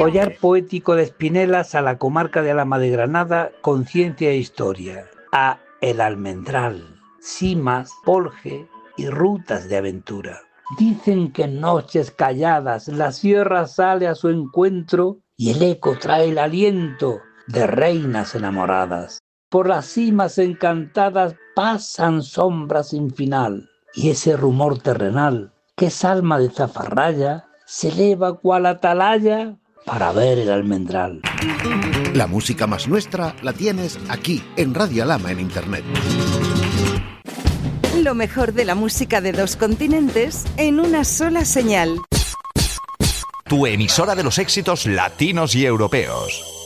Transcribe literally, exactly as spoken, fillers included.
Collar poético de Espinelas a la comarca de Alhama de Granada, conciencia e historia. A El Almendral, cimas, polje y rutas de aventura. Dicen que en noches calladas la sierra sale a su encuentro y el eco trae el aliento de reinas enamoradas. Por las cimas encantadas pasan sombras sin final y ese rumor terrenal que es alma de zafarraya se eleva cual atalaya para ver el almendral. La música más nuestra la tienes aquí, en Radio Alhama en Internet. Lo mejor de la música de dos continentes en una sola señal. Tu emisora de los éxitos latinos y europeos.